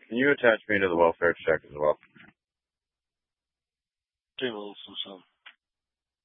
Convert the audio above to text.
Can you attach me to the welfare check as well? Tables or something.